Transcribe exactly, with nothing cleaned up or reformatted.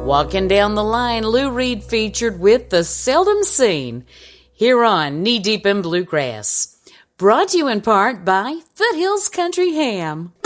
Walking down the line, Lou Reed featured with The Seldom Seen here on Knee Deep in Bluegrass. Brought to you in part by Foothills Country Ham.